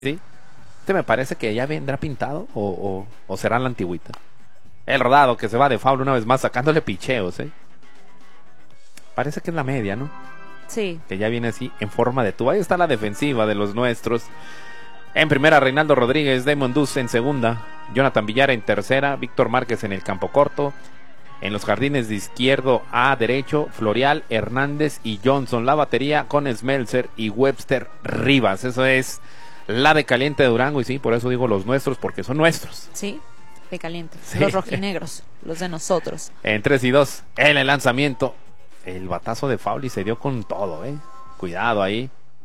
Sí. Este me parece que ya vendrá pintado o será la antigüita. El rodado que se va de foul una vez más sacándole picheos, Parece que es la media, ¿no? Sí. Que ya viene así en forma de tuba. Ahí está la defensiva de los nuestros. En primera, Reinaldo Rodríguez, Damon Duz en segunda, Jonathan Villar en tercera, Víctor Márquez en el campo corto. En los jardines de izquierdo a derecho, Florial, Hernández y Johnson. La batería con Smeltzer y Webster Rivas. Eso es la de Caliente de Durango. Y sí, por eso digo los nuestros, porque son nuestros. Sí, de Caliente. Sí. Los rojinegros, los de nosotros. En 3-2, en el lanzamiento. El batazo de foul y se dio con todo, Cuidado ahí.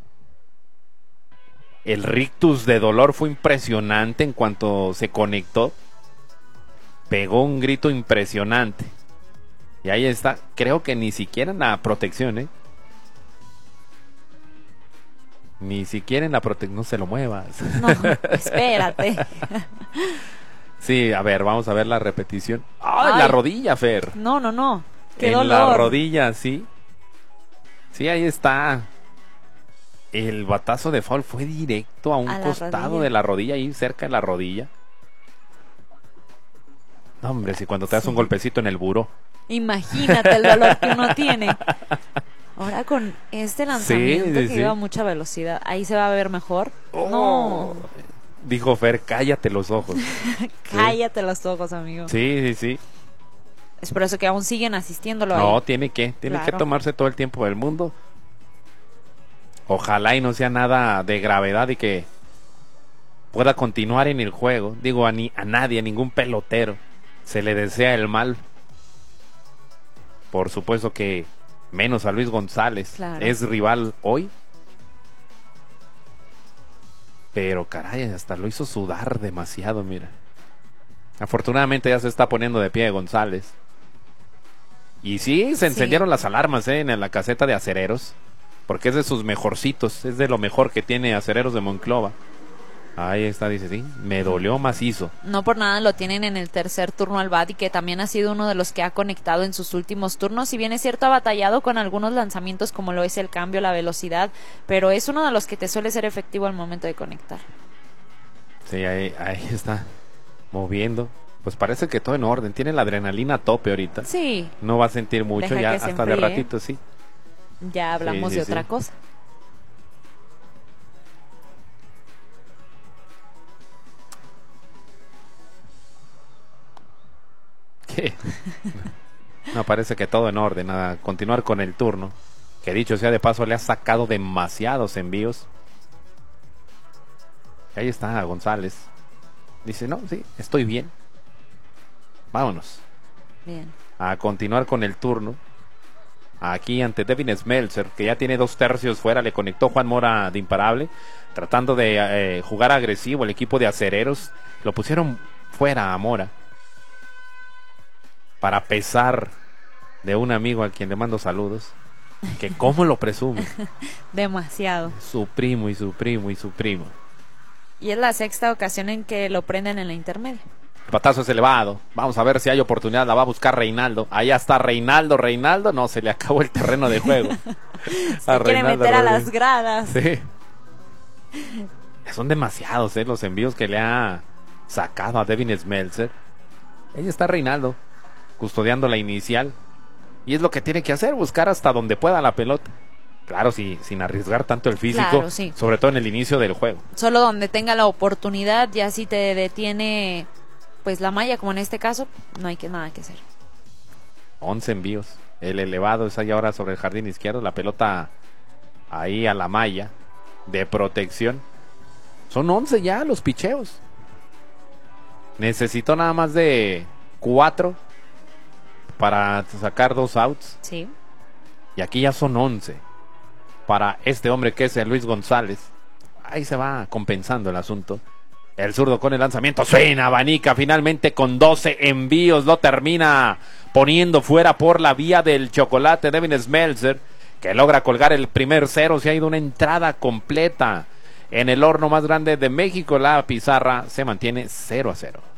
El rictus de dolor fue impresionante en cuanto se conectó. Pegó un grito impresionante. Y ahí está. Creo que ni siquiera en la protección, Ni siquiera en la protección. No se lo muevas. No, espérate. Sí, a ver, vamos a ver la repetición. ¡Ay, la rodilla, Fer! No. ¡Qué en dolor! La rodilla, sí. Sí, ahí está. El batazo de foul fue directo a un costado de la rodilla, ahí cerca de la rodilla. No, hombre, si cuando te das un golpecito en el buró. Imagínate el dolor que uno tiene. Ahora con este lanzamiento que lleva mucha velocidad, ahí se va a ver mejor. No. Dijo Fer, cállate los ojos. Cállate los ojos, amigo. Sí. Es por eso que aún siguen asistiéndolo ahí. No, tiene que tomarse todo el tiempo del mundo. Ojalá y no sea nada de gravedad y que pueda continuar en el juego. Digo, a nadie, a ningún pelotero se le desea el mal. Por supuesto que menos a Luis González. Claro. Es rival hoy. Pero caray, hasta lo hizo sudar demasiado, mira. Afortunadamente ya se está poniendo de pie González. Y sí, se encendieron las alarmas en la caseta de Acereros. Porque es de sus mejorcitos. Es de lo mejor que tiene Acereros de Monclova. Ahí está, dice, sí, me dolió macizo. No por nada lo tienen en el tercer turno al bat y que también ha sido uno de los que ha conectado en sus últimos turnos. Si bien es cierto, ha batallado con algunos lanzamientos como lo es el cambio, la velocidad, pero es uno de los que te suele ser efectivo al momento de conectar. Sí, ahí está, moviendo. Pues parece que todo en orden, tiene la adrenalina a tope ahorita. Sí. No va a sentir mucho, deja ya que se hasta enfríe. de ratito, sí. Ya hablamos de otra cosa. ¿Qué? No, parece que todo en orden, a continuar con el turno. Que dicho sea de paso, le ha sacado demasiados envíos. Y ahí está González. Dice, no, sí, estoy bien. Vámonos. Bien. A continuar con el turno. Aquí ante Devin Smeltzer, que ya tiene 2/3 fuera, le conectó Juan Mora de imparable, tratando de jugar agresivo el equipo de Acereros. Lo pusieron fuera a Mora. Para pesar de un amigo a quien le mando saludos, que cómo lo presume. Demasiado. Su primo y su primo y su primo. Y es la sexta ocasión en que lo prenden en la intermedia. El batazo es elevado. Vamos a ver si hay oportunidad. La va a buscar Reinaldo. Allá está Reinaldo. No, se le acabó el terreno de juego. Se quiere meter a las gradas. Sí. Son demasiados los envíos que le ha sacado a Devin Smeltzer. Ahí está Reinaldo, custodiando la inicial. Y es lo que tiene que hacer, buscar hasta donde pueda la pelota. Claro, sí, sin arriesgar tanto el físico, claro, sí. Sobre todo en el inicio del juego. Solo donde tenga la oportunidad, ya si te detiene pues la malla, como en este caso, no hay nada que hacer. 11 envíos. El elevado es ahí ahora sobre el jardín izquierdo. La pelota ahí a la malla de protección. Son 11 ya los picheos. Necesitó nada más de 4 para sacar 2 outs. Sí. Y aquí ya son 11 para este hombre que es el Luis González. Ahí se va compensando el asunto. El zurdo con el lanzamiento. Suena, abanica finalmente con 12 envíos. Lo termina poniendo fuera por la vía del chocolate Devin Smeltzer, que logra colgar el primer 0. Se ha ido una entrada completa en el horno más grande de México. La pizarra se mantiene 0-0.